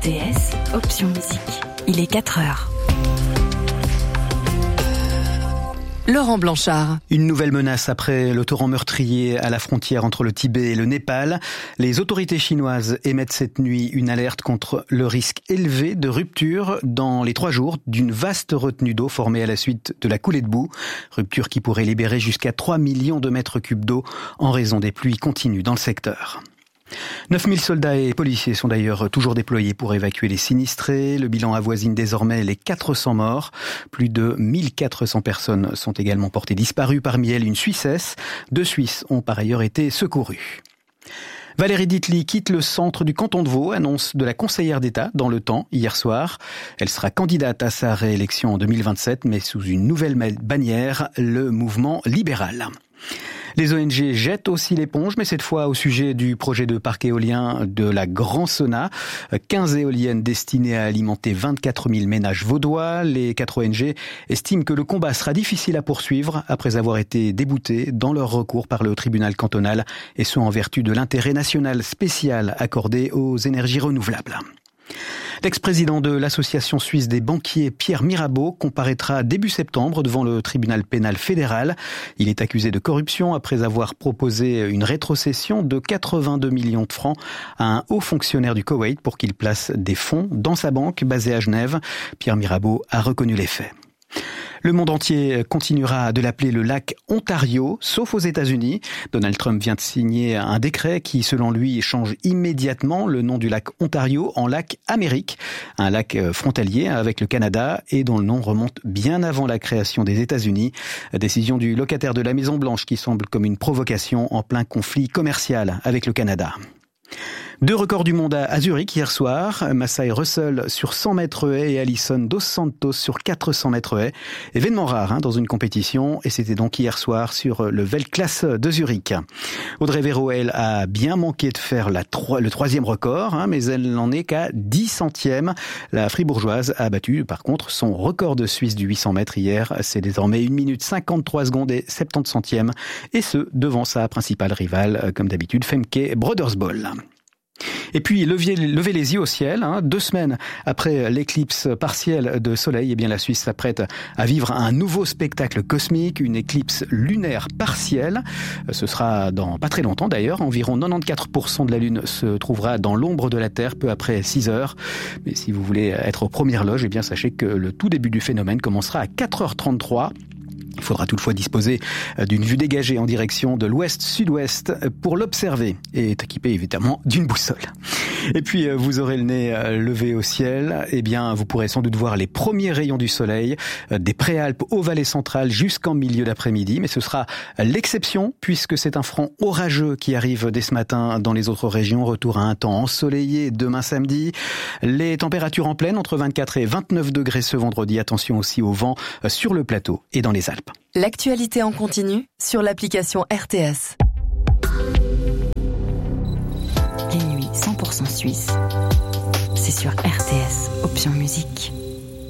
RTS, option musique. Il est 4h. Laurent Blanchard. Une nouvelle menace après le torrent meurtrier à la frontière entre le Tibet et le Népal. Les autorités chinoises émettent cette nuit une alerte contre le risque élevé de rupture dans les 3 jours d'une vaste retenue d'eau formée à la suite de la coulée de boue. Rupture qui pourrait libérer jusqu'à 3 millions de mètres cubes d'eau en raison des pluies continues dans le secteur. 9000 soldats et policiers sont d'ailleurs toujours déployés pour évacuer les sinistrés. Le bilan avoisine désormais les 400 morts. Plus de 1400 personnes sont également portées disparues, parmi elles une Suissesse. 2 Suisses ont par ailleurs été secourus. Valérie Ditely quitte le centre du canton de Vaud, annonce de la conseillère d'État dans Le Temps hier soir. Elle sera candidate à sa réélection en 2027, mais sous une nouvelle bannière, le mouvement libéral. Les ONG jettent aussi l'éponge, mais cette fois au sujet du projet de parc éolien de la Grand-Sona. 15 éoliennes destinées à alimenter 24 000 ménages vaudois. Les 4 ONG estiment que le combat sera difficile à poursuivre après avoir été déboutés dans leur recours par le tribunal cantonal, et ce en vertu de l'intérêt national spécial accordé aux énergies renouvelables. L'ex-président de l'association suisse des banquiers, Pierre Mirabeau, comparaîtra début septembre devant le tribunal pénal fédéral. Il est accusé de corruption après avoir proposé une rétrocession de 82 millions de francs à un haut fonctionnaire du Koweït pour qu'il place des fonds dans sa banque basée à Genève. Pierre Mirabeau a reconnu les faits. Le monde entier continuera de l'appeler le lac Ontario, sauf aux États-Unis. Donald Trump vient de signer un décret qui, selon lui, change immédiatement le nom du lac Ontario en lac Amérique, un lac frontalier avec le Canada et dont le nom remonte bien avant la création des États-Unis. Décision du locataire de la Maison-Blanche qui semble comme une provocation en plein conflit commercial avec le Canada. 2 records du monde à Zurich hier soir. Massai Russell sur 100 mètres haies et Alison dos Santos sur 400 mètres haies. Événement rare dans une compétition, et c'était donc hier soir sur le Weltklasse de Zurich. Audrey Véro, elle, a bien manqué de faire le 3e record, mais elle n'en est qu'à 10 centièmes. La fribourgeoise a battu par contre son record de Suisse du 800 mètres hier. C'est désormais 1 minute 53 secondes et 70 centièmes, et ce devant sa principale rivale, comme d'habitude, Femke Brodersbol. Et puis, levez les yeux au ciel. 2 semaines après l'éclipse partielle de soleil, la Suisse s'apprête à vivre un nouveau spectacle cosmique, une éclipse lunaire partielle. Ce sera dans pas très longtemps d'ailleurs. Environ 94% de la Lune se trouvera dans l'ombre de la Terre peu après 6 heures. Mais si vous voulez être aux premières loges, sachez que le tout début du phénomène commencera à 4h33. Il faudra toutefois disposer d'une vue dégagée en direction de l'ouest-sud-ouest pour l'observer et est équipé évidemment d'une boussole. Et puis vous aurez le nez levé au ciel, vous pourrez sans doute voir les premiers rayons du soleil des Préalpes aux vallées centrales jusqu'en milieu d'après-midi, mais ce sera l'exception puisque c'est un front orageux qui arrive dès ce matin dans les autres régions. Retour à un temps ensoleillé demain samedi. Les températures en pleine entre 24 et 29 degrés ce vendredi. Attention aussi au vent sur le plateau et dans les Alpes. L'actualité en continu sur l'application RTS. Les nuits 100% suisses, c'est sur RTS, option musique.